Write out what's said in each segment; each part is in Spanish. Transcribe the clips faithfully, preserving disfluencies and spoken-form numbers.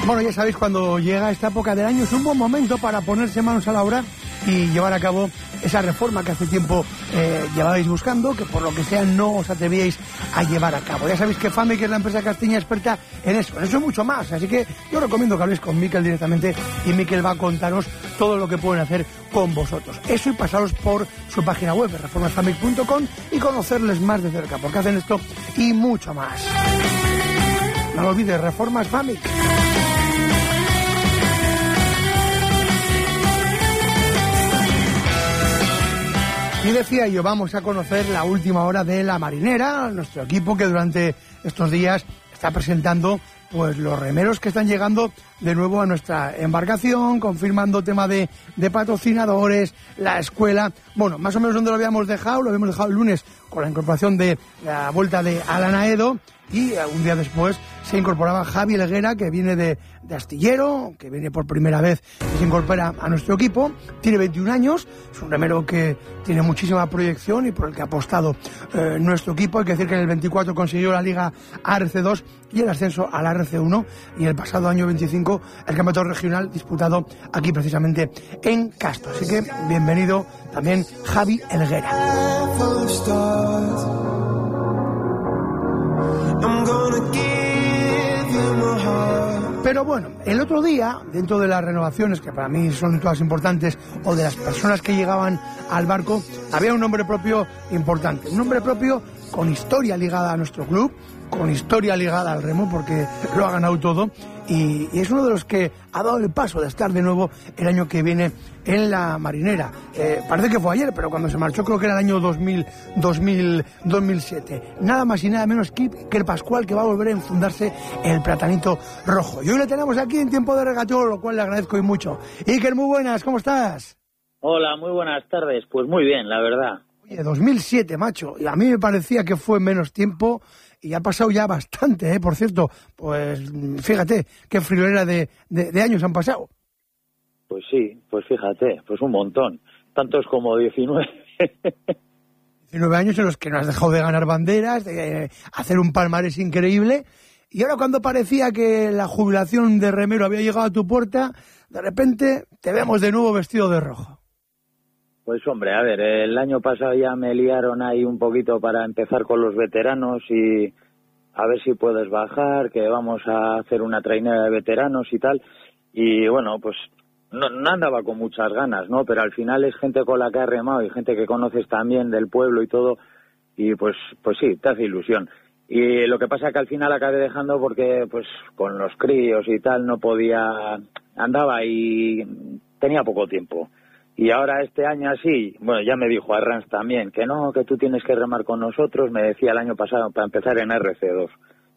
Bueno, ya sabéis, cuando llega esta época del año es un buen momento para ponerse manos a la obra y llevar a cabo esa reforma que hace tiempo eh, llevabais buscando, que por lo que sea no os atrevíais a llevar a cabo. Ya sabéis que Famic es la empresa castiña experta en eso, en eso y mucho más. Así que yo recomiendo que habléis con Miquel directamente y Miquel va a contaros todo lo que pueden hacer con vosotros. Eso y pasaros por su página web, reformas famic punto com, y conocerles más de cerca, porque hacen esto y mucho más. No lo olvides, Reformas Famic. Y decía yo, vamos a conocer la última hora de La Marinera, nuestro equipo que durante estos días está presentando pues los remeros que están llegando de nuevo a nuestra embarcación, confirmando tema de, de patrocinadores, la escuela. Bueno, más o menos donde lo habíamos dejado, lo habíamos dejado el lunes con la incorporación de la vuelta de Alan Aedo, y un día después se incorporaba Javi Helguera, que viene de, de Astillero, que viene por primera vez y se incorpora a nuestro equipo. Tiene veintiún años, es un remero que tiene muchísima proyección y por el que ha apostado eh, nuestro equipo. Hay que decir que en el veinticuatro consiguió la Liga A R C dos y el ascenso a la R C uno, y el pasado año veinticinco el campeonato regional disputado aquí precisamente en Castro. Así que bienvenido también Javi Helguera. Pero bueno, el otro día, dentro de las renovaciones, que para mí son todas importantes, o de las personas que llegaban al barco, había un nombre propio importante. Un nombre propio con historia ligada a nuestro club, con historia ligada al remo, porque lo ha ganado todo, y, y es uno de los que ha dado el paso de estar de nuevo el año que viene en La Marinera. Eh, parece que fue ayer, pero cuando se marchó creo que era el año dos mil, dos mil, dos mil siete. Nada más y nada menos que Iker Pascual, que va a volver a enfundarse el platanito rojo. Y hoy lo tenemos aquí en tiempo de regateo, lo cual le agradezco y mucho. Iker, muy buenas, ¿cómo estás? Hola, muy buenas tardes. Pues muy bien, la verdad. Oye, dos mil siete, macho, y a mí me parecía que fue menos tiempo, y ha pasado ya bastante, ¿eh? Por cierto, pues fíjate qué friolera de, de, de años han pasado. Pues sí, pues fíjate, pues un montón, tantos como diecinueve. diecinueve años en los que no has dejado de ganar banderas, de hacer un palmarés increíble, y ahora cuando parecía que la jubilación de remero había llegado a tu puerta, de repente te vemos de nuevo vestido de rojo. Pues hombre, a ver, el año pasado ya me liaron ahí un poquito para empezar con los veteranos y a ver si puedes bajar, que vamos a hacer una trainera de veteranos y tal, y bueno, pues no, no andaba con muchas ganas, ¿no? Pero al final es gente con la que has remado y gente que conoces también del pueblo y todo, y pues pues sí, te hace ilusión. Y lo que pasa es que al final acabé dejando porque pues con los críos y tal no podía, andaba y tenía poco tiempo. Y ahora este año así, bueno, ya me dijo Arranz también, que no, que tú tienes que remar con nosotros, me decía el año pasado para empezar en R C dos.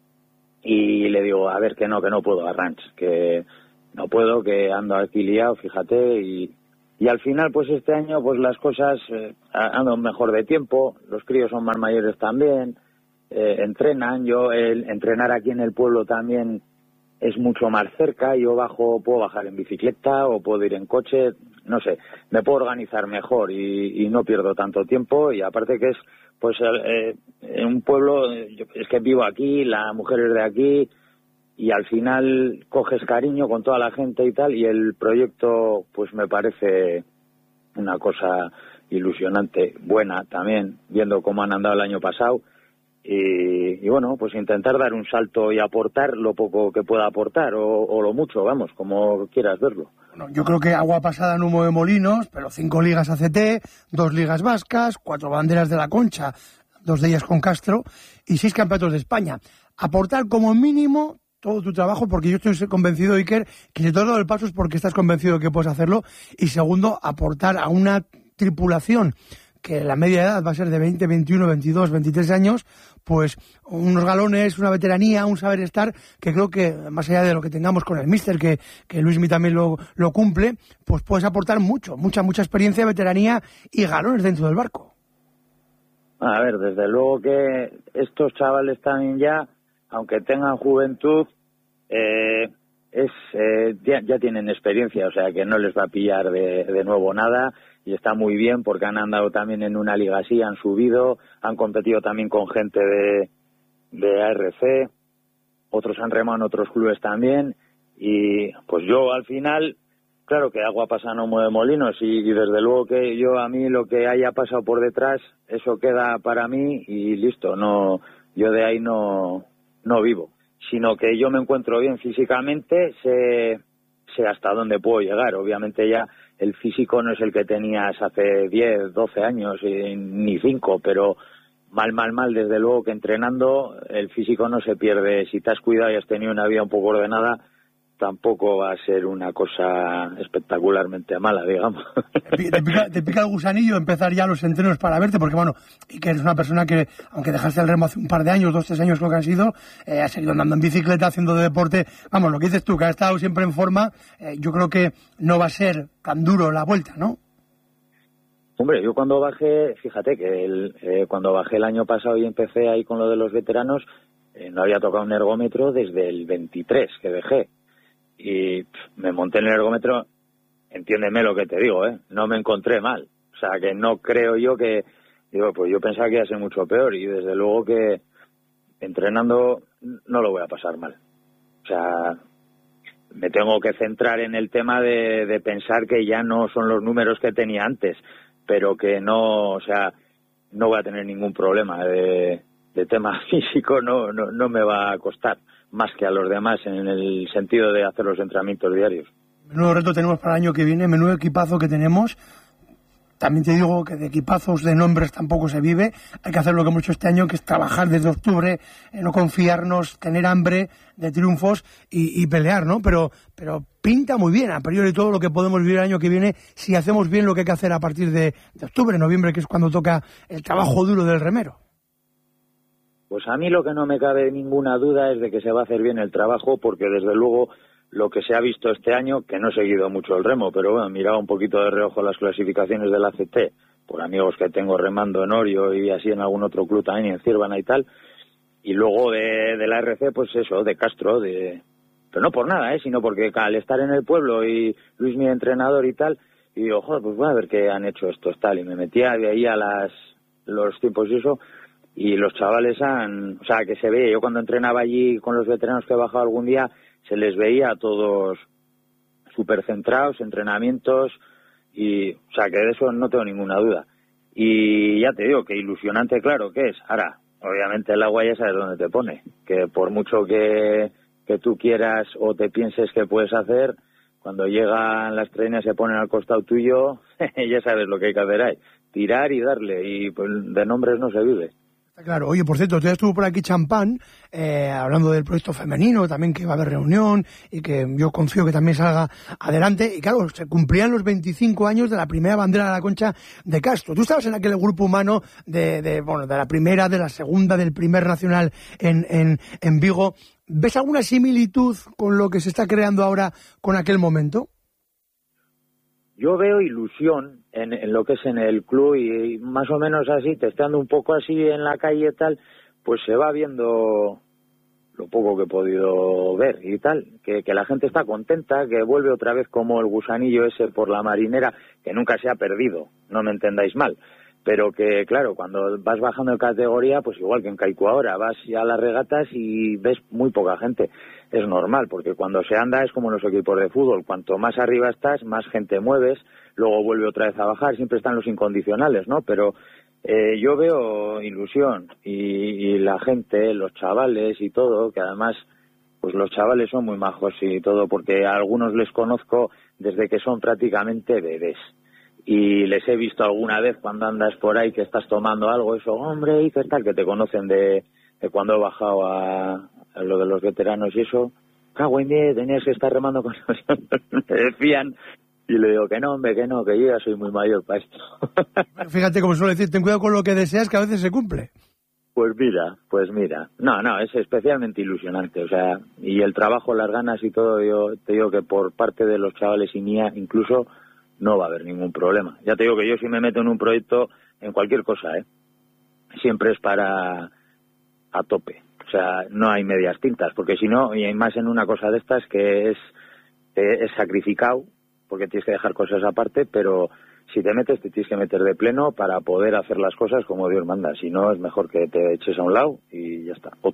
Y le digo, a ver, que no, que no puedo, Arranz, que no puedo, que ando aquí liado, fíjate, y, y al final pues este año pues las cosas eh, ando mejor de tiempo, los críos son más mayores también, eh, entrenan, yo el entrenar aquí en el pueblo también es mucho más cerca, yo bajo, puedo bajar en bicicleta o puedo ir en coche, no sé, me puedo organizar mejor y, y no pierdo tanto tiempo, y aparte que es pues eh, en un pueblo, yo, es que vivo aquí, la mujer es de aquí y al final coges cariño con toda la gente y tal, y el proyecto pues me parece una cosa ilusionante, buena también, viendo cómo han andado el año pasado. Y, y bueno, pues intentar dar un salto y aportar lo poco que pueda aportar, o, o lo mucho, vamos, como quieras verlo. Bueno, yo creo que agua pasada en humo de molinos, pero cinco ligas A C T, dos ligas vascas, cuatro banderas de la Concha, dos de ellas con Castro, y seis campeonatos de España. Aportar como mínimo todo tu trabajo, porque yo estoy convencido, Iker, que si te has dado el paso es porque estás convencido de que puedes hacerlo, y segundo, aportar a una tripulación que la media edad va a ser de veinte, veintiuno, veintidós, veintitrés años, pues unos galones, una veteranía, un saber estar, que creo que más allá de lo que tengamos con el míster, que, que Luismi también lo, lo cumple, pues puedes aportar mucho, mucha, mucha experiencia, veteranía y galones dentro del barco. A ver, desde luego que estos chavales también ya, aunque tengan juventud, eh, es eh, ya, ya tienen experiencia, o sea que no les va a pillar de, de nuevo nada. Y está muy bien porque han andado también en una liga así, han subido, han competido también con gente de, de A R C, otros han remado en otros clubes también, Y pues yo al final, claro que agua pasa no mueve molinos y, y desde luego que yo a mí lo que haya pasado por detrás, eso queda para mí y listo, no, yo de ahí no, no vivo, sino que yo me encuentro bien físicamente, sé, sé hasta dónde puedo llegar. Obviamente ya el físico no es el que tenías hace diez, doce años, eh, ni cinco, pero mal, mal, mal, desde luego que entrenando el físico no se pierde. Si te has cuidado y has tenido una vida un poco ordenada, tampoco va a ser una cosa espectacularmente mala, digamos. ¿Te pica, te pica el gusanillo empezar ya los entrenos para verte? Porque, bueno, y que eres una persona que, aunque dejaste el remo hace un par de años, dos, tres años creo que han sido, eh, has seguido andando en bicicleta, haciendo de deporte. Vamos, lo que dices tú, que has estado siempre en forma, eh, yo creo que no va a ser tan duro la vuelta, ¿no? Hombre, yo cuando bajé, fíjate que el, eh, cuando bajé el año pasado y empecé ahí con lo de los veteranos, eh, no había tocado un ergómetro desde el veintitrés que dejé. Y pff, me monté en el ergómetro, entiéndeme lo que te digo, ¿eh? No me encontré mal. O sea, que no creo yo que... Digo, pues yo pensaba que iba a ser mucho peor y desde luego que entrenando no lo voy a pasar mal. O sea, me tengo que centrar en el tema de, de pensar que ya no son los números que tenía antes, pero que no, o sea, no voy a tener ningún problema de, de tema físico, no, no, no me va a costar más que a los demás en el sentido de hacer los entrenamientos diarios. Menudo reto tenemos para el año que viene, menudo equipazo que tenemos. También te digo que de equipazos, de nombres tampoco se vive. Hay que hacer lo que hemos hecho este año, que es trabajar desde octubre, eh, no confiarnos, tener hambre de triunfos y, y pelear, ¿no? Pero, pero pinta muy bien, a priori, todo lo que podemos vivir el año que viene, si hacemos bien lo que hay que hacer a partir de, de octubre, noviembre, que es cuando toca el trabajo duro del remero. Pues a mí lo que no me cabe ninguna duda es de que se va a hacer bien el trabajo, porque desde luego lo que se ha visto este año, que no he seguido mucho el remo, pero bueno, he mirado un poquito de reojo las clasificaciones del A C T, por amigos que tengo remando en Orio y así en algún otro club también, en Círvana y tal, y luego de, de la R C, pues eso, de Castro, de pero no por nada, ¿eh? Sino porque al estar en el pueblo y Luis mi entrenador y tal, y digo, joder, pues voy a ver qué han hecho estos tal, y me metía de ahí a las los tiempos y eso, y los chavales han, o sea, que se ve, yo cuando entrenaba allí con los veteranos que he bajado algún día, se les veía a todos súper centrados, entrenamientos, y, o sea, que de eso no tengo ninguna duda. Y ya te digo, que ilusionante, claro, que es. Ahora, obviamente el agua ya sabes dónde te pone, que por mucho que, que tú quieras o te pienses que puedes hacer, cuando llegan las trenes se ponen al costado tuyo, ya sabes lo que hay que hacer ahí, tirar y darle, y pues de nombres no se vive. Claro, oye, por cierto, ya estuvo por aquí Champán, eh, hablando del proyecto femenino, también que va a haber reunión y que yo confío que también salga adelante. Y claro, se cumplían los veinticinco años de la primera bandera de la Concha de Castro. Tú estabas en aquel grupo humano de, de bueno, de la primera, de la segunda, del primer nacional en, en, en Vigo. ¿Ves alguna similitud con lo que se está creando ahora con aquel momento? Yo veo ilusión en, en lo que es en el club y, y más o menos así, testeando un poco así en la calle y tal, pues se va viendo lo poco que he podido ver y tal, que, que la gente está contenta, que vuelve otra vez como el gusanillo ese por la marinera, que nunca se ha perdido, no me entendáis mal, pero que claro, cuando vas bajando de categoría, pues igual que en Kaiku ahora, vas a las regatas y ves muy poca gente. Es normal, porque cuando se anda es como en los equipos de fútbol, cuanto más arriba estás, más gente mueves, luego vuelve otra vez a bajar, siempre están los incondicionales, ¿no? Pero eh, yo veo ilusión y, y la gente, los chavales y todo, que además pues los chavales son muy majos y todo, porque a algunos les conozco desde que son prácticamente bebés. Y les he visto alguna vez cuando andas por ahí que estás tomando algo, eso, hombre, ¿y qué tal? Que te conocen de, de cuando he bajado a, a lo de los veteranos y eso. Cago en diez, tenías que estar remando con los... Me decían, y le digo que no, hombre, que no, que yo ya soy muy mayor para esto. Fíjate, como suelo decir, ten cuidado con lo que deseas, que a veces se cumple. Pues mira, pues mira. No, no, es especialmente ilusionante, o sea, y el trabajo, las ganas y todo, yo te digo que por parte de los chavales y mía, incluso, no va a haber ningún problema. Ya te digo que yo si me meto en un proyecto, en cualquier cosa, ¿eh? Siempre es para a tope. O sea, no hay medias tintas, porque si no, y hay más en una cosa de estas que es, eh, es sacrificado, porque tienes que dejar cosas aparte, pero si te metes, te tienes que meter de pleno para poder hacer las cosas como Dios manda. Si no, es mejor que te eches a un lado y ya está, otro.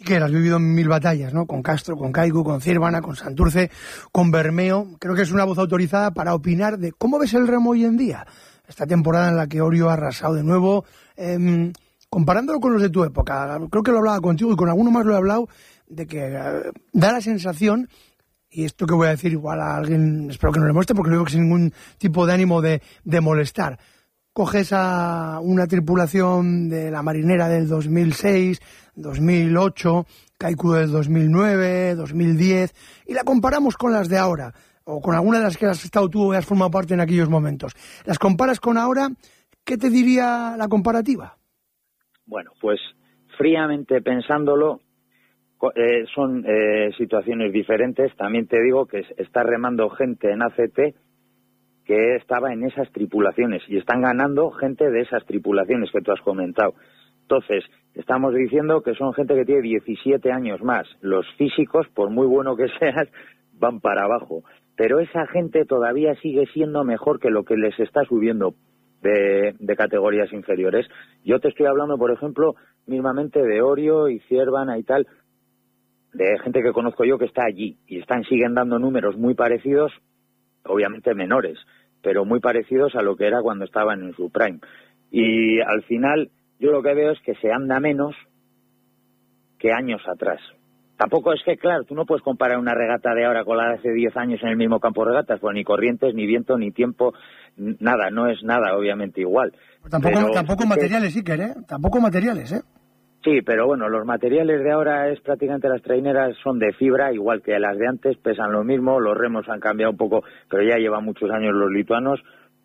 Que has vivido mil batallas, ¿no? Con Castro, con Kaiku, con Círvana, con Santurce, con Bermeo. Creo que es una voz autorizada para opinar de cómo ves el remo hoy en día. Esta temporada en la que Orio ha arrasado de nuevo, eh, comparándolo con los de tu época. Creo que lo hablaba contigo y con alguno más lo he hablado, de que eh, da la sensación, y esto que voy a decir igual a alguien, espero que no le moleste porque lo digo que sin ningún tipo de ánimo de, de molestar. Coges a una tripulación de la Marinera del dos mil seis, dos mil ocho, Kaiku del dos mil nueve, dos mil diez, y la comparamos con las de ahora, o con alguna de las que has estado tú y has formado parte en aquellos momentos. Las comparas con ahora, ¿qué te diría la comparativa? Bueno, pues fríamente pensándolo, eh, son eh, situaciones diferentes. También te digo que está remando gente en A C T que estaba en esas tripulaciones y están ganando gente de esas tripulaciones que tú has comentado. Entonces, estamos diciendo que son gente que tiene diecisiete años más. Los físicos, por muy bueno que seas, van para abajo. Pero esa gente todavía sigue siendo mejor que lo que les está subiendo de, de categorías inferiores. Yo te estoy hablando, por ejemplo, mismamente de Orio y Círvana y tal, de gente que conozco yo que está allí y están siguen dando números muy parecidos, obviamente menores, pero muy parecidos a lo que era cuando estaban en su prime. Y al final yo lo que veo es que se anda menos que años atrás. Tampoco es que, claro, tú no puedes comparar una regata de ahora con la de hace diez años en el mismo campo de regatas, pues ni corrientes, ni viento, ni tiempo, nada, no es nada obviamente igual. Pues tampoco pero, tampoco materiales, Iker, ¿eh? Tampoco materiales, ¿eh? Sí, pero bueno, los materiales de ahora es prácticamente las traineras son de fibra, igual que las de antes, pesan lo mismo, los remos han cambiado un poco, pero ya llevan muchos años los lituanos.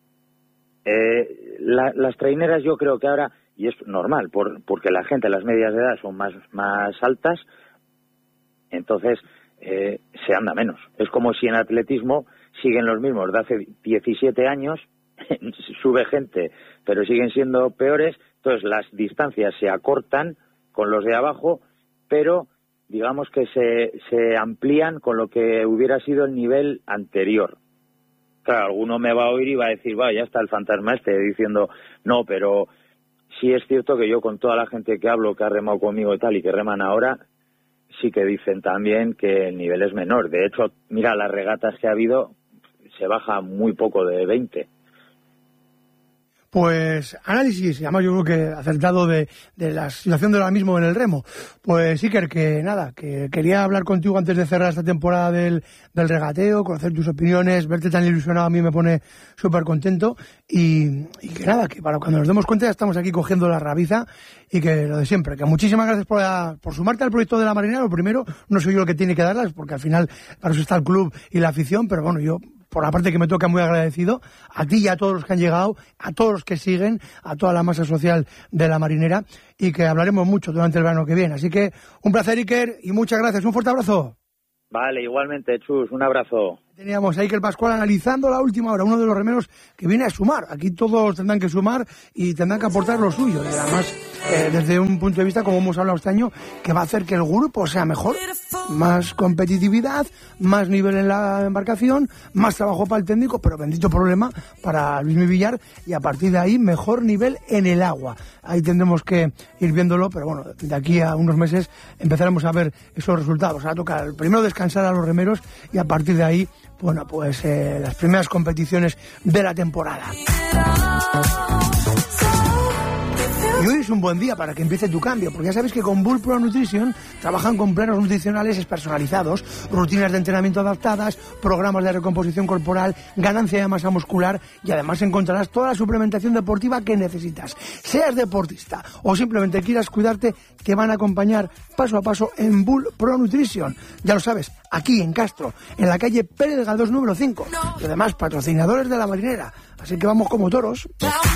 Eh, la, las traineras yo creo que ahora, y es normal, por, porque la gente, las medias de edad son más, más altas, entonces eh, se anda menos. Es como si en atletismo siguen los mismos de hace diecisiete años, sube gente, pero siguen siendo peores, entonces las distancias se acortan con los de abajo, pero digamos que se, se amplían con lo que hubiera sido el nivel anterior. Claro, alguno me va a oír y va a decir, va, ya está el fantasma este diciendo, no, pero sí es cierto que yo con toda la gente que hablo, que ha remado conmigo y tal, y que reman ahora, sí que dicen también que el nivel es menor. De hecho, mira, las regatas que ha habido, se baja muy poco de veinte. Pues análisis, además yo creo que acertado de, de la situación de ahora mismo en el remo. Pues Iker, que nada, que quería hablar contigo antes de cerrar esta temporada del, del regateo, conocer tus opiniones, verte tan ilusionado a mí me pone súper contento y, y que nada, que para cuando nos demos cuenta ya estamos aquí cogiendo la rabiza y que lo de siempre, que muchísimas gracias por, la, por sumarte al proyecto de la Marinera. Lo primero, no soy yo el que tiene que darlas porque al final para eso está el club y la afición, pero bueno, yo por la parte que me toca muy agradecido, a ti y a todos los que han llegado, a todos los que siguen, a toda la masa social de la Marinera y que hablaremos mucho durante el verano que viene. Así que un placer, Iker, y muchas gracias. Un fuerte abrazo. Vale, igualmente, Chus, un abrazo. Teníamos a Iker Pascual analizando la última hora, uno de los remeros que viene a sumar. Aquí todos tendrán que sumar y tendrán que aportar lo suyo. Y además, eh, desde un punto de vista, como hemos hablado este año, que va a hacer que el grupo sea mejor, más competitividad, más nivel en la embarcación, más trabajo para el técnico, pero bendito problema para Luis Villar, y a partir de ahí mejor nivel en el agua. Ahí tendremos que ir viéndolo, pero bueno, de aquí a unos meses empezaremos a ver esos resultados. Ahora toca primero descansar a los remeros y a partir de ahí, bueno, pues eh, las primeras competiciones de la temporada. Y hoy es un buen día para que empiece tu cambio, porque ya sabes que con Bull Pro Nutrition trabajan con planos nutricionales personalizados, rutinas de entrenamiento adaptadas, programas de recomposición corporal, ganancia de masa muscular y además encontrarás toda la suplementación deportiva que necesitas. Seas deportista o simplemente quieras cuidarte, te van a acompañar paso a paso en Bull Pro Nutrition. Ya lo sabes, aquí en Castro, en la calle Pérez Galdós número cinco. Y además patrocinadores de la Marinera. Así que vamos como toros.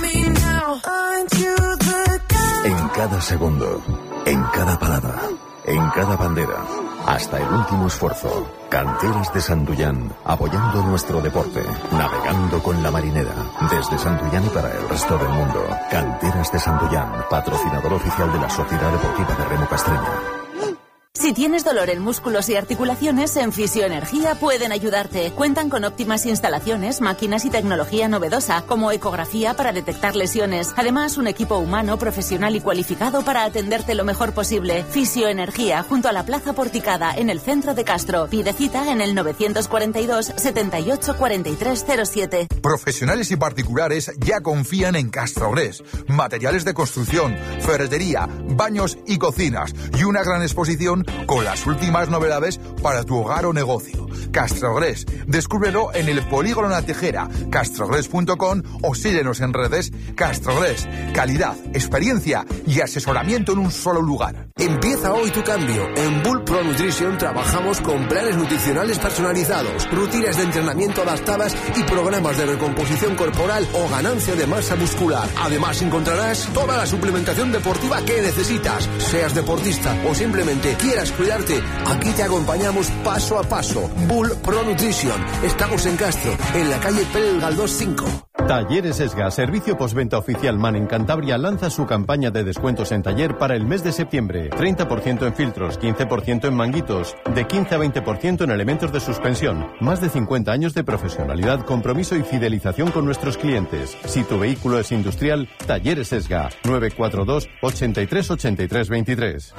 En cada segundo, en cada palabra, en cada bandera, hasta el último esfuerzo. Canteras de Santullán, apoyando nuestro deporte, navegando con la Marinera, desde Santullán y para el resto del mundo. Canteras de Santullán, patrocinador oficial de la Sociedad Deportiva de Remo Castreña. Si Si tienes dolor en músculos y articulaciones, en Fisioenergía pueden ayudarte. Cuentan con óptimas instalaciones, máquinas y tecnología novedosa, como ecografía para detectar lesiones. Además, un equipo humano, profesional y cualificado para atenderte lo mejor posible. Fisioenergía, junto a la Plaza Porticada, en el centro de Castro. Pide cita en el novecientos cuarenta y dos, setenta y ocho, cuarenta y tres cero siete. Profesionales y particulares ya confían en Castrogres. Materiales de construcción, ferretería, baños y cocinas. Y una gran exposición con las últimas novedades para tu hogar o negocio. Castrogres, descúbrelo en el Polígono La Tejera, castrogres punto com o síguenos en redes. Castrogres, calidad, experiencia y asesoramiento en un solo lugar. Empieza hoy tu cambio. En Bull Pro Nutrition trabajamos con planes nutricionales personalizados, rutinas de entrenamiento adaptadas y programas de recomposición corporal o ganancia de masa muscular. Además encontrarás toda la suplementación deportiva que necesitas. Seas deportista o simplemente quieras cuidarte, aquí te acompañamos paso a paso. Bull Pro Nutrition. Estamos en Castro, en la calle Pérez Galdós cinco. Talleres Esga, servicio postventa oficial MAN en Cantabria, lanza su campaña de descuentos en taller para el mes de septiembre. treinta por ciento en filtros, quince por ciento en manguitos, de quince a veinte por ciento en elementos de suspensión. Más de cincuenta años de profesionalidad, compromiso y fidelización con nuestros clientes. Si tu vehículo es industrial, Talleres Esga, nueve cuatro dos, ochenta y tres, ochenta y tres, veintitrés.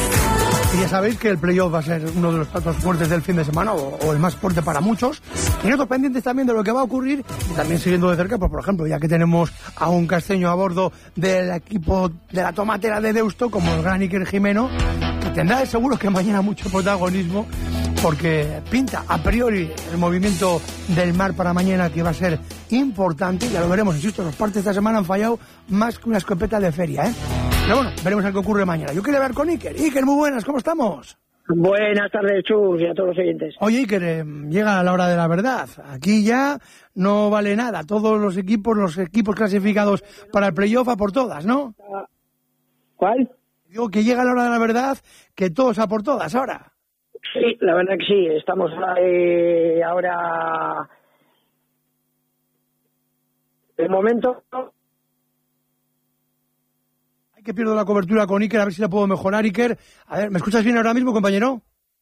Y ya sabéis que el playoff va a ser uno de los platos fuertes del fin de semana, o, o el más fuerte para muchos. Y nosotros pendientes también de lo que va a ocurrir, y también siguiendo de cerca, pues por ejemplo, ya que tenemos a un casteño a bordo del equipo de la tomatera de Deusto, como el gran Iker Jimeno, que tendrá de seguro que mañana mucho protagonismo, porque pinta a priori el movimiento del mar para mañana, que va a ser importante. Ya lo veremos, insisto, los partes de esta semana han fallado más que una escopeta de feria, ¿eh? Pero bueno, veremos el que ocurre mañana. Yo quería hablar con Iker. Iker, muy buenas, ¿cómo estamos? Buenas tardes, Chus, y a todos los oyentes. Oye, Iker, eh, llega la hora de la verdad. Aquí ya no vale nada. Todos los equipos, los equipos clasificados para el playoff a por todas, ¿no? ¿Cuál? Digo que llega la hora de la verdad, que todos a por todas ahora. Sí, la verdad que sí. Estamos eh, ahora... De momento... Que pierdo la cobertura con Iker, a ver si la puedo mejorar, Iker. A ver, ¿me escuchas bien ahora mismo, compañero?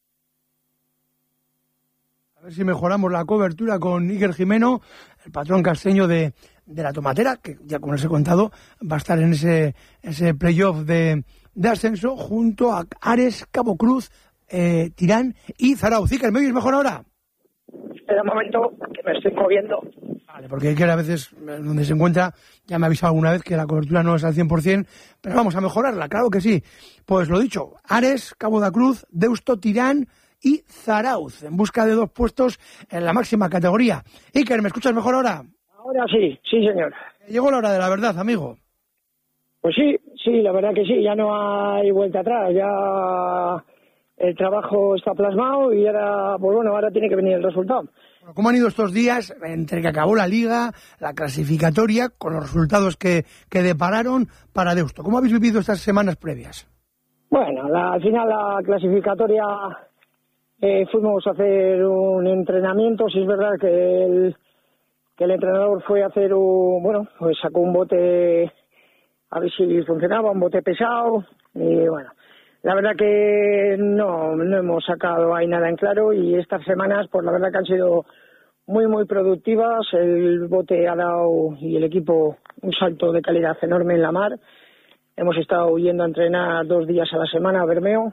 A ver si mejoramos la cobertura con Iker Jimeno, el patrón casteño de, de la tomatera, que ya como les he contado, va a estar en ese, ese playoff de, de ascenso junto a Ares, Cabo Cruz, eh, Tirán y Zarauz. Iker, ¿me oyes mejor ahora? Espera un momento, que me estoy moviendo. Vale, porque Iker a veces, donde se encuentra, ya me ha avisado alguna vez que la cobertura no es al cien por ciento, pero vamos a mejorarla, claro que sí. Pues lo dicho, Ares, Cabo da Cruz, Deusto, Tirán y Zarauz, en busca de dos puestos en la máxima categoría. Iker, ¿me escuchas mejor ahora? Ahora sí, sí señor. Llegó la hora de la verdad, amigo. Pues sí, sí, la verdad que sí, ya no hay vuelta atrás, ya el trabajo está plasmado y ahora, pues bueno, ahora tiene que venir el resultado. ¿Cómo han ido estos días entre que acabó la Liga, la clasificatoria, con los resultados que, que depararon para Deusto? ¿Cómo habéis vivido estas semanas previas? Bueno, la, al final la clasificatoria eh, fuimos a hacer un entrenamiento. Sí es verdad que el, que el entrenador fue a hacer un, bueno, pues sacó un bote a ver si funcionaba, un bote pesado y bueno. La verdad que no, no hemos sacado ahí nada en claro y estas semanas, pues la verdad que han sido muy, muy productivas. El bote ha dado y el equipo un salto de calidad enorme en la mar. Hemos estado yendo a entrenar dos días a la semana a Bermeo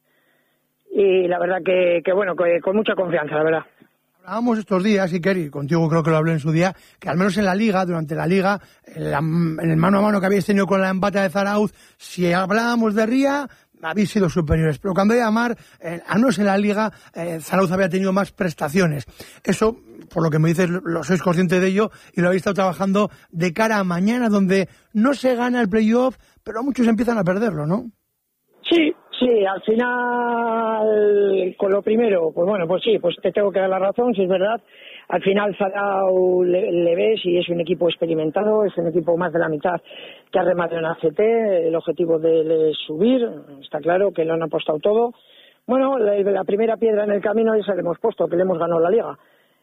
y la verdad que, que bueno, que con mucha confianza, la verdad. Hablábamos estos días, Iker, y contigo creo que lo hablé en su día, que al menos en la Liga, durante la Liga, en, la, en el mano a mano que habéis tenido con la Embata de Zarauz, si hablábamos de Ría, habéis sido superiores, pero cuando hay a Mar, eh, al menos en la Liga, eh, Zarauz había tenido más prestaciones. Eso, por lo que me dices, lo sois conscientes de ello y lo habéis estado trabajando de cara a mañana, donde no se gana el playoff, pero muchos empiezan a perderlo, ¿no? Sí, sí, al final, con lo primero, pues bueno, pues sí, pues te tengo que dar la razón, si es verdad. Al final Zarauz le, le ves y es un equipo experimentado, es un equipo más de la mitad que ha rematado en A C T, el objetivo de él es subir, está claro que lo han apostado todo. Bueno, la, la primera piedra en el camino esa le hemos puesto, que le hemos ganado la Liga.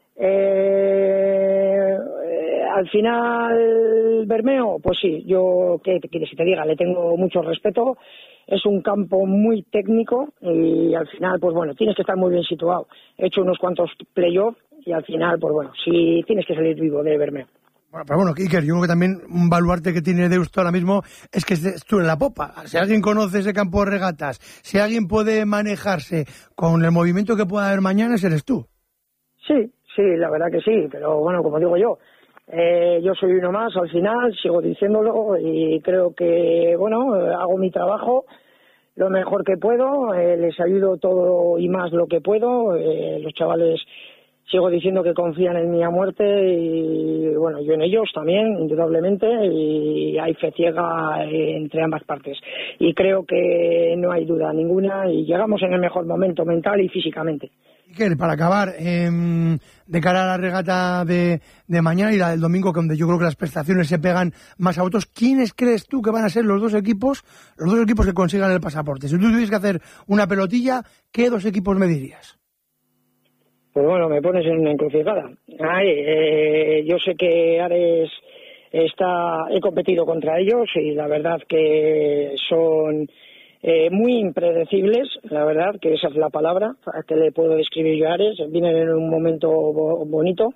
Eh, eh, al final, Bermeo, pues sí, yo, ¿qué te quieres que te diga? Le tengo mucho respeto. es un campo muy técnico y al final, pues bueno, tienes que estar muy bien situado. He hecho unos cuantos playoffs y al final, pues bueno, sí tienes que salir vivo de Bermeo. Bueno, pero bueno, Iker, yo creo que también un baluarte que tiene Deusto ahora mismo es que estés tú en la popa. Si alguien conoce ese campo de regatas, si alguien puede manejarse con el movimiento que pueda haber mañana, eres tú. Sí, sí, la verdad que sí, pero bueno, como digo yo, eh, yo soy uno más al final, sigo diciéndolo y creo que, bueno, hago mi trabajo lo mejor que puedo, eh, les ayudo todo y más lo que puedo, eh, los chavales sigo diciendo que confían en mí a muerte y bueno, yo en ellos también, indudablemente, y hay fe ciega entre ambas partes. Y creo que no hay duda ninguna y llegamos en el mejor momento mental y físicamente. Iker, para acabar, eh, de cara a la regata de, de mañana y la del domingo, donde yo creo que las prestaciones se pegan más a otros, ¿quiénes crees tú que van a ser los dos equipos, los dos equipos que consigan el pasaporte? Si tú tuvieras que hacer una pelotilla, ¿qué dos equipos me dirías? Pues bueno, me pones en una encrucijada. Ay, eh, yo sé que Ares está, he competido contra ellos y la verdad que son eh, muy impredecibles, la verdad que esa es la palabra que le puedo describir yo a Ares. Vienen en un momento bo- bonito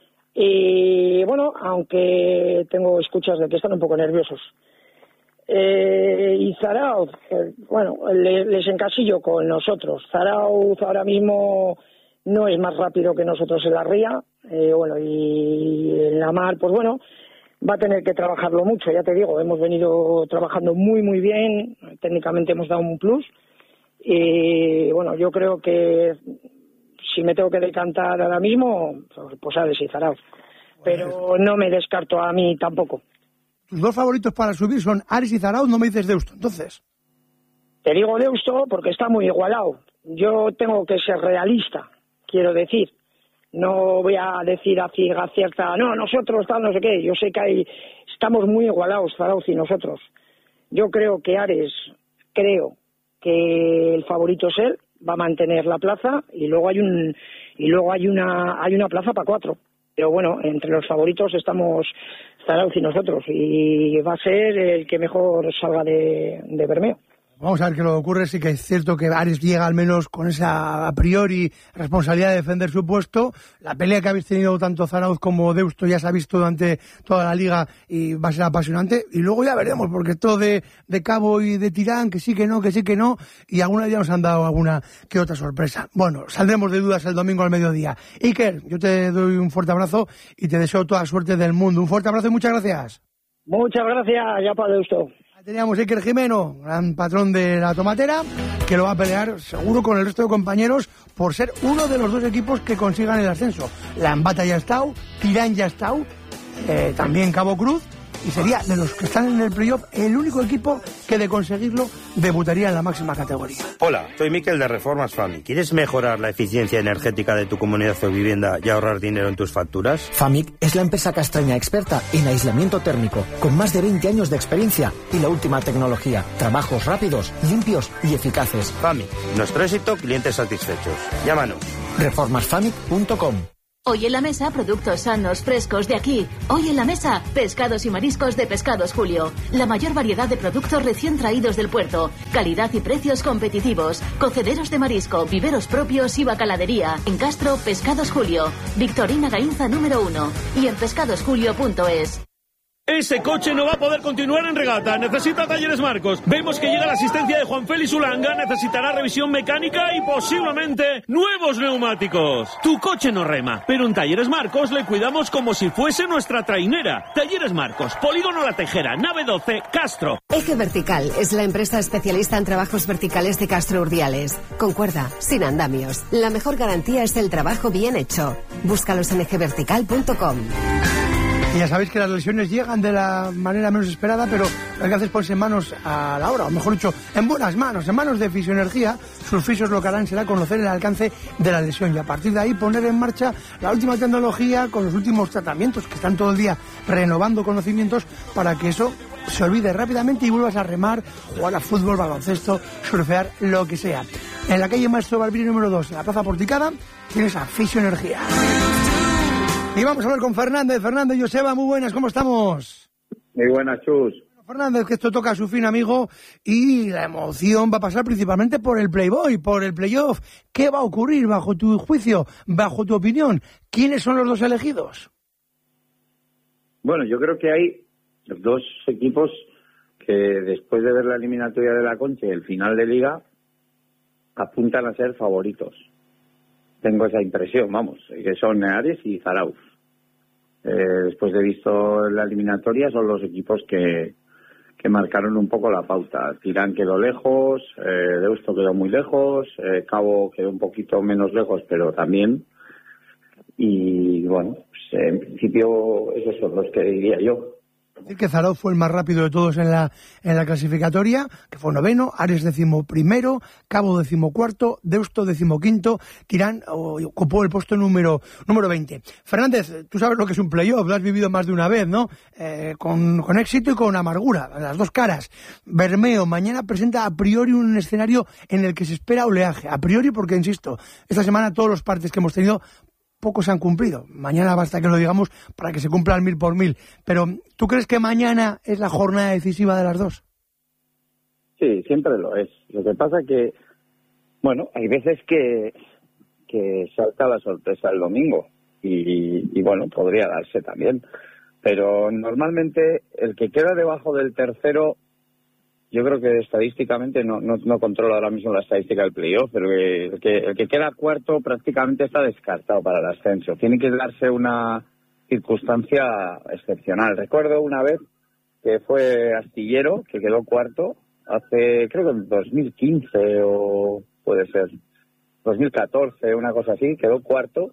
y bueno, aunque tengo escuchas de que están un poco nerviosos. Eh, y Zarauz, eh, bueno, le, les encasillo con nosotros. Zarauz ahora mismo no es más rápido que nosotros en la ría, eh, bueno, y en la mar, pues bueno, va a tener que trabajarlo mucho, ya te digo, hemos venido trabajando muy, muy bien, técnicamente hemos dado un plus, y bueno, yo creo que si me tengo que decantar ahora mismo, pues Ares y Zarauz, pero no me descarto a mí tampoco. Tus dos favoritos para subir son Ares y Zarauz, no me dices Deusto, entonces. Te digo Deusto porque está muy igualado, yo tengo que ser realista. Quiero decir, no voy a decir a ciega cierta, no, nosotros tal, no sé qué, yo sé que hay, estamos muy igualados, Zarauz y nosotros. Yo creo que Ares, creo que el favorito es él, va a mantener la plaza y luego hay un y luego hay una hay una plaza para cuatro. Pero bueno, entre los favoritos estamos Zarauz y nosotros y va a ser el que mejor salga de, de Bermeo. Vamos a ver qué lo que ocurre. Sí que es cierto que Ares llega al menos con esa a priori responsabilidad de defender su puesto. La pelea que habéis tenido tanto Zarauz como Deusto ya se ha visto durante toda la liga y va a ser apasionante. Y luego ya veremos, porque todo de, de Cabo y de Tirán, que sí que no, que sí que no, y alguna ya nos han dado alguna que otra sorpresa. Bueno, saldremos de dudas el domingo al mediodía. Iker, yo te doy un fuerte abrazo y te deseo toda suerte del mundo. Un fuerte abrazo y muchas gracias. Muchas gracias, ya para Deusto. Teníamos a Iker Jimeno, gran patrón de la tomatera, que lo va a pelear seguro con el resto de compañeros por ser uno de los dos equipos que consigan el ascenso. La Ambata ya ha estado, Tirán ya ha estado, eh, también Cabo Cruz, y sería de los que están en el playoff el único equipo que de conseguirlo debutaría en la máxima categoría. Hola, soy Miquel de Reformas Famic. ¿Quieres mejorar la eficiencia energética de tu comunidad o vivienda y ahorrar dinero en tus facturas? Famic es la empresa castaña experta en aislamiento térmico, con más de veinte años de experiencia y la última tecnología. Trabajos rápidos, limpios y eficaces. Famic, nuestro éxito, clientes satisfechos. Llámanos. reformas famic punto com. Hoy en la mesa, productos sanos, frescos de aquí. Hoy en la mesa, pescados y mariscos de Pescados Julio. La mayor variedad de productos recién traídos del puerto. Calidad y precios competitivos. Cocederos de marisco, viveros propios y bacaladería. En Castro, Pescados Julio. Victorina Gainza número uno. Y en pescados julio punto es. Ese coche no va a poder continuar en regata. Necesita Talleres Marcos. Vemos que llega la asistencia de Juan Félix Ulanga. Necesitará revisión mecánica y posiblemente nuevos neumáticos. Tu coche no rema, pero en Talleres Marcos le cuidamos como si fuese nuestra trainera. Talleres Marcos, Polígono La Tejera, nave doce, Castro. Eje Vertical es la empresa especialista en trabajos verticales de Castro Urdiales. Con cuerda, sin andamios. La mejor garantía es el trabajo bien hecho. Búscalos en eje vertical punto com. Y ya sabéis que las lesiones llegan de la manera menos esperada, pero lo que hace es ponerse en manos a la hora, o mejor dicho, en buenas manos, en manos de Fisioenergía. Sus fisios lo que harán será conocer el alcance de la lesión y a partir de ahí poner en marcha la última tecnología con los últimos tratamientos, que están todo el día renovando conocimientos para que eso se olvide rápidamente y vuelvas a remar, jugar a fútbol, baloncesto, surfear, lo que sea. En la calle Maestro Balbini número dos, en la Plaza Porticada, tienes a Fisioenergía. Y vamos a ver con Fernández. Fernández, Joseba, muy buenas, ¿cómo estamos? Muy buenas, Chus. Fernández, que esto toca a su fin, amigo, y la emoción va a pasar principalmente por el Playboy, por el playoff. ¿Qué va a ocurrir bajo tu juicio, bajo tu opinión? ¿Quiénes son los dos elegidos? Bueno, yo creo que hay dos equipos que después de ver la eliminatoria de la Concha y el final de Liga apuntan a ser favoritos. Tengo esa impresión, vamos, que son Ares y Zarauz. Eh, después de visto la eliminatoria son los equipos que que marcaron un poco la pauta. Tirán quedó lejos, eh, Deusto quedó muy lejos, eh, Cabo quedó un poquito menos lejos, pero también. Y bueno, pues, en principio esos son los que diría yo. Decir que Zarauz fue el más rápido de todos en la en la clasificatoria, que fue noveno, Ares decimoprimero, Cabo decimocuarto, Deusto decimoquinto, Tirán oh, ocupó el puesto número número veinte. Fernández, tú sabes lo que es un playoff, lo has vivido más de una vez, ¿no? Eh, con, con éxito y con amargura, las dos caras. Bermeo mañana presenta a priori un escenario en el que se espera oleaje, a priori porque, insisto, esta semana todos los partes que hemos tenido pocos se han cumplido. Mañana basta que lo digamos para que se cumpla el mil por mil. Pero, ¿tú crees que mañana es la jornada decisiva de las dos? Sí, siempre lo es. Lo que pasa que, bueno, hay veces que, que salta la sorpresa el domingo. Y, y, bueno, podría darse también. Pero normalmente el que queda debajo del tercero, yo creo que estadísticamente no, no, no controlo ahora mismo la estadística del playoff, pero el que, el que queda cuarto prácticamente está descartado para el ascenso. Tiene que darse una circunstancia excepcional. Recuerdo una vez que fue Astillero, que quedó cuarto, hace creo que en dos mil quince o puede ser dos mil catorce, una cosa así, quedó cuarto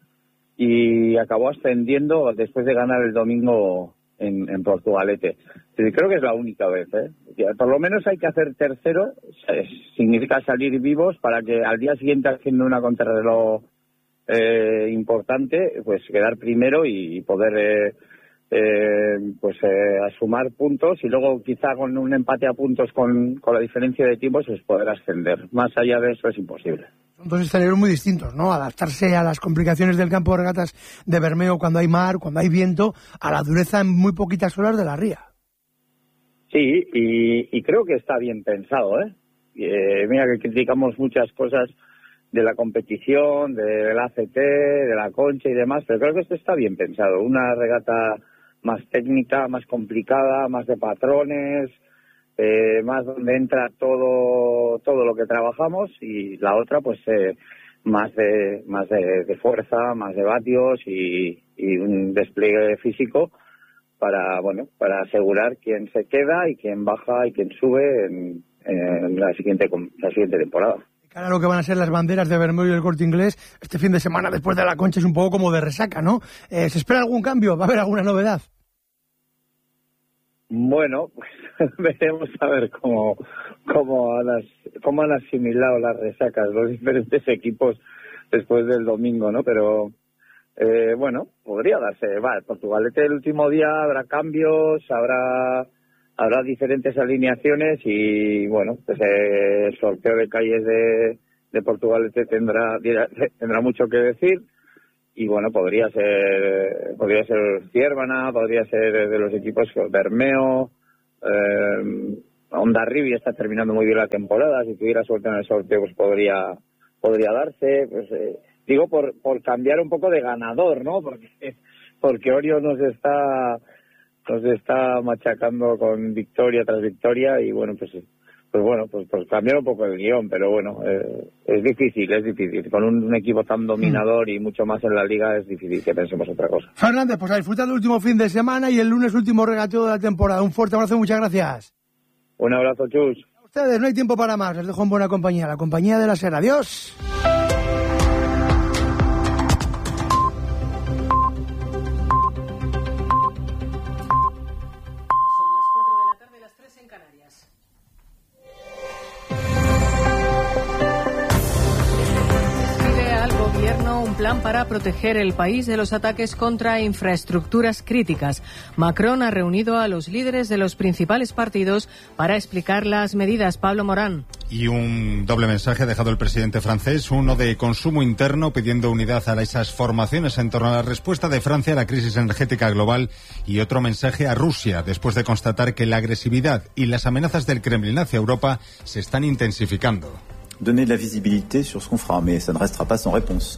y acabó ascendiendo después de ganar el domingo en, en Portugalete. Creo que es la única vez, ¿eh? Por lo menos hay que hacer tercero, significa salir vivos para que al día siguiente, haciendo una contrarreloj eh, importante, pues quedar primero y poder eh, eh, pues eh, asumar puntos y luego quizá con un empate a puntos con, con la diferencia de tiempos pues poder ascender. Más allá de eso es imposible. Son dos escenarios muy distintos, ¿no? Adaptarse a las complicaciones del campo de regatas de Bermeo cuando hay mar, cuando hay viento, a la dureza en muy poquitas horas de la ría. Sí, y, y creo que está bien pensado, ¿eh? eh mira que criticamos muchas cosas de la competición, del A C T, de la Concha y demás, pero creo que esto está bien pensado. Una regata más técnica, más complicada, más de patrones, eh, más donde entra todo todo lo que trabajamos, y la otra pues eh, más de más de, de fuerza, más de vatios y, y un despliegue físico para bueno para asegurar quién se queda y quién baja y quién sube en, en la siguiente la siguiente temporada. Cara a lo que van a ser las banderas de Bermeo y el Corte Inglés este fin de semana después de la Concha es un poco como de resaca, ¿no? Eh, ¿Se espera algún cambio? ¿Va a haber alguna novedad? Bueno, pues veremos a ver cómo cómo han, cómo han asimilado las resacas los diferentes equipos después del domingo, ¿no? Pero eh, bueno, podría darse. Va, Portugalete el último día habrá cambios, habrá habrá diferentes alineaciones y bueno, pues eh, el sorteo de calles de, de Portugalete tendrá tendrá mucho que decir. Y bueno, podría ser podría ser Ciervana, podría ser de los equipos Bermeo, eh, Hondarribia está terminando muy bien la temporada, si tuviera suerte en el sorteo pues podría podría darse, pues eh, digo por por cambiar un poco de ganador, ¿no? Porque porque Orio nos está nos está machacando con victoria tras victoria y bueno, pues pues bueno, pues, pues cambiar un poco el guión, pero bueno, eh, es difícil, es difícil. Con un, un equipo tan dominador y mucho más en la liga es difícil que pensemos otra cosa. Fernández, pues a disfrutar del último fin de semana y el lunes último regateo de la temporada. Un fuerte abrazo y muchas gracias. Un abrazo, Chus. A ustedes, no hay tiempo para más. Les dejo en buena compañía, la compañía de la SER. Adiós. Gobierno un plan para proteger el país de los ataques contra infraestructuras críticas. Macron ha reunido a los líderes de los principales partidos para explicar las medidas. Pablo Morán. Y un doble mensaje ha dejado el presidente francés, uno de consumo interno pidiendo unidad a esas formaciones en torno a la respuesta de Francia a la crisis energética global, y otro mensaje a Rusia después de constatar que la agresividad y las amenazas del Kremlin hacia Europa se están intensificando. Donner de la visibilité sur ce qu'on fera, mais ça ne restera pas sans réponse.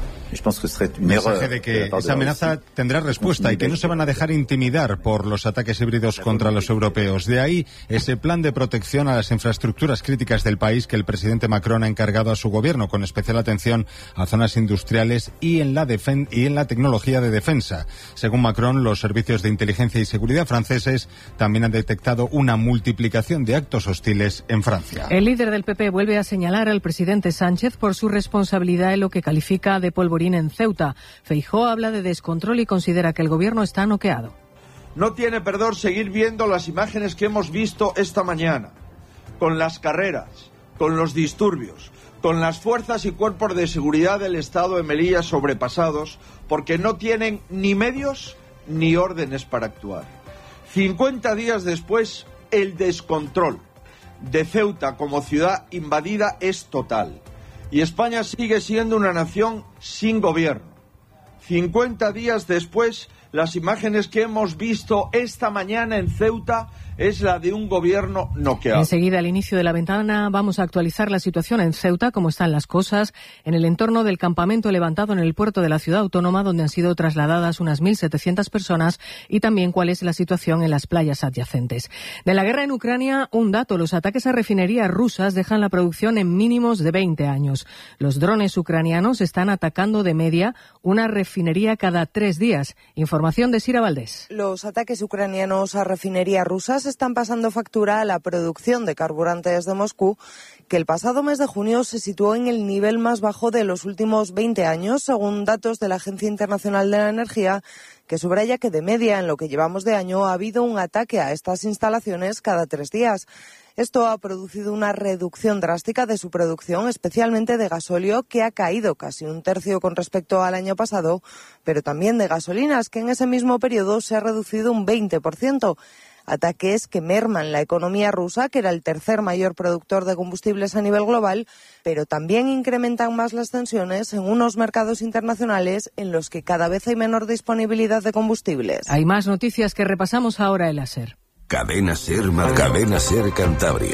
Mensaje de que esa amenaza tendrá respuesta y que no se van a dejar intimidar por los ataques híbridos contra los europeos. De ahí ese plan de protección a las infraestructuras críticas del país que el presidente Macron ha encargado a su gobierno, con especial atención a zonas industriales y en la defen- y en la tecnología de defensa. Según Macron, los servicios de inteligencia y seguridad franceses también han detectado una multiplicación de actos hostiles en Francia. El líder del P P vuelve a señalar al presidente Sánchez por su responsabilidad en lo que califica de polvorín en Ceuta. Feijóo habla de descontrol y considera que el gobierno está noqueado. No tiene perdón seguir viendo las imágenes que hemos visto esta mañana, con las carreras, con los disturbios, con las fuerzas y cuerpos de seguridad del Estado de Melilla sobrepasados, porque no tienen ni medios ni órdenes para actuar. cincuenta días después, el descontrol de Ceuta como ciudad invadida es total. Y España sigue siendo una nación sin gobierno. cincuenta días después, las imágenes que hemos visto esta mañana en Ceuta es la de un gobierno noqueado. Enseguida, al inicio de la ventana, vamos a actualizar la situación en Ceuta, cómo están las cosas en el entorno del campamento levantado en el puerto de la ciudad autónoma, donde han sido trasladadas unas mil setecientas personas, y también cuál es la situación en las playas adyacentes. De la guerra en Ucrania, un dato: los ataques a refinerías rusas dejan la producción en mínimos de veinte años. Los drones ucranianos están atacando de media una refinería cada tres días. Información de Sira Valdés. Los ataques ucranianos a refinerías rusas están pasando factura a la producción de carburantes de Moscú, que el pasado mes de junio se situó en el nivel más bajo de los últimos veinte años, según datos de la Agencia Internacional de la Energía, que subraya que de media en lo que llevamos de año ha habido un ataque a estas instalaciones cada tres días. Esto ha producido una reducción drástica de su producción, especialmente de gasóleo, que ha caído casi un tercio con respecto al año pasado, pero también de gasolinas, que en ese mismo periodo se ha reducido un veinte por ciento. Ataques que merman la economía rusa, que era el tercer mayor productor de combustibles a nivel global, pero también incrementan más las tensiones en unos mercados internacionales en los que cada vez hay menor disponibilidad de combustibles. Hay más noticias que repasamos ahora en la SER. Cadena SER, Cadena SER Cantabria.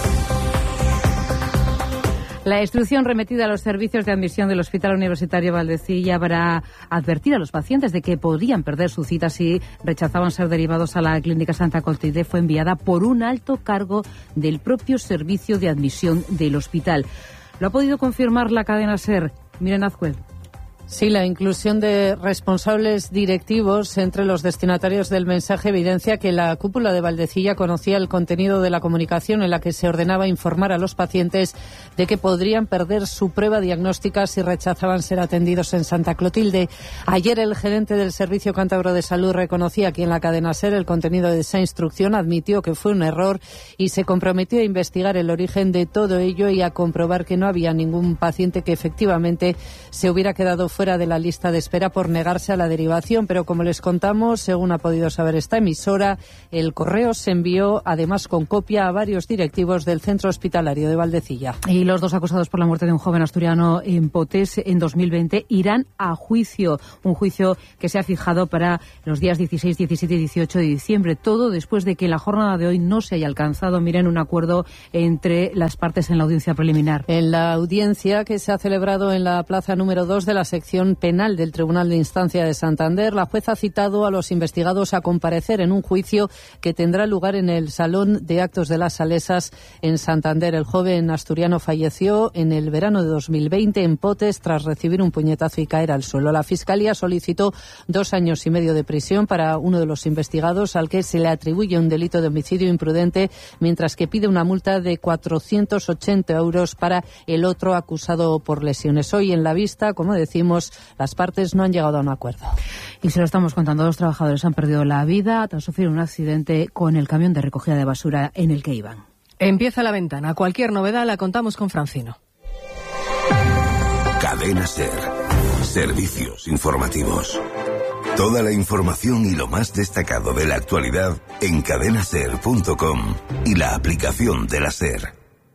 La instrucción remitida a los servicios de admisión del Hospital Universitario Valdecilla para advertir a los pacientes de que podrían perder su cita si rechazaban ser derivados a la Clínica Santa Clotilde fue enviada por un alto cargo del propio servicio de admisión del hospital. Lo ha podido confirmar la cadena SER. Miren, Azcuel. Sí, la inclusión de responsables directivos entre los destinatarios del mensaje evidencia que la cúpula de Valdecilla conocía el contenido de la comunicación en la que se ordenaba informar a los pacientes de que podrían perder su prueba diagnóstica si rechazaban ser atendidos en Santa Clotilde. Ayer el gerente del Servicio Cántabro de Salud reconocía aquí en la cadena SER el contenido de esa instrucción, admitió que fue un error y se comprometió a investigar el origen de todo ello y a comprobar que no había ningún paciente que efectivamente se hubiera quedado fuera fuera de la lista de espera por negarse a la derivación, pero como les contamos, según ha podido saber esta emisora, el correo se envió además con copia a varios directivos del centro hospitalario de Valdecilla. Y los dos acusados por la muerte de un joven asturiano en Potés en dos mil veinte irán a juicio, un juicio que se ha fijado para los días dieciséis, diecisiete y dieciocho de diciembre, todo después de que en la jornada de hoy no se haya alcanzado, miren, un acuerdo entre las partes en la audiencia preliminar. En la audiencia que se ha celebrado en la plaza número dos de la sección penal del Tribunal de Instancia de Santander, la jueza ha citado a los investigados a comparecer en un juicio que tendrá lugar en el Salón de Actos de las Salesas en Santander. El joven asturiano falleció en el verano de dos mil veinte en Potés tras recibir un puñetazo y caer al suelo. La Fiscalía solicitó dos años y medio de prisión para uno de los investigados, al que se le atribuye un delito de homicidio imprudente, mientras que pide una multa de cuatrocientos ochenta euros para el otro acusado por lesiones. Hoy en la vista, como decimos, las partes no han llegado a un acuerdo. Y se lo estamos contando, dos trabajadores han perdido la vida tras sufrir un accidente con el camión de recogida de basura en el que iban. Empieza la ventana. Cualquier novedad la contamos con Francino. Cadena SER. Servicios informativos. Toda la información y lo más destacado de la actualidad en cadena ser punto com y la aplicación de la SER.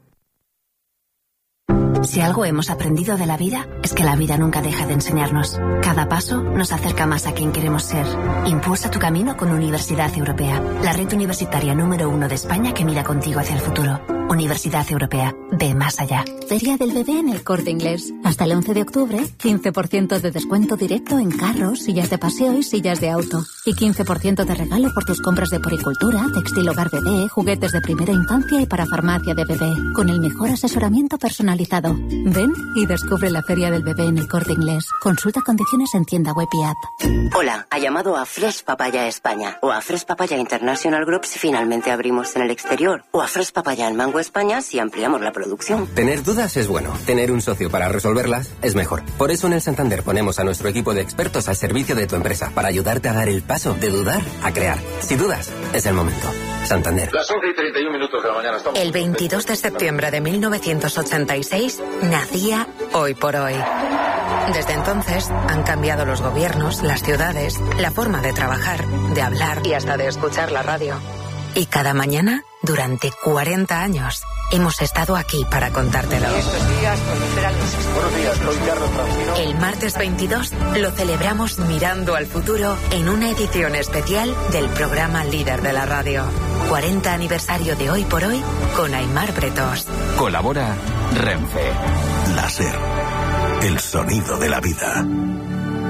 Si algo hemos aprendido de la vida, es que la vida nunca deja de enseñarnos. Cada paso nos acerca más a quien queremos ser. Impulsa tu camino con Universidad Europea, la red universitaria número uno de España que mira contigo hacia el futuro. Universidad Europea, ve más allá. Feria del Bebé en El Corte Inglés. Hasta el once de octubre, quince por ciento de descuento directo en carros, sillas de paseo y sillas de auto. Y quince por ciento de regalo por tus compras de poricultura, textil hogar bebé, juguetes de primera infancia y para farmacia de bebé. Con el mejor asesoramiento personalizado. Ven y descubre la Feria del Bebé en El Corte Inglés. Consulta condiciones en tienda web y app. Hola, ha llamado a Fresh Papaya España o a Fresh Papaya International Group si finalmente abrimos en el exterior o a Fresh Papaya en Mango España si ampliamos la producción. Tener dudas es bueno, tener un socio para resolverlas es mejor. Por eso en el Santander ponemos a nuestro equipo de expertos al servicio de tu empresa para ayudarte a dar el paso de dudar a crear. Si dudas, es el momento. Santander. Las once y treinta y un minutos de la mañana estamos. El veintidós de septiembre de mil novecientos ochenta y seis nacía Hoy por Hoy. Desde entonces han cambiado los gobiernos, las ciudades, la forma de trabajar, de hablar y hasta de escuchar la radio. Y cada mañana, durante cuarenta años, hemos estado aquí para contártelo. Buenos días, soy Carlos Francino. El martes veintidós lo celebramos mirando al futuro en una edición especial del programa líder de la radio. cuarenta aniversario de Hoy por Hoy con Aimar Bretós. Colabora Renfe. La SER. El sonido de la vida.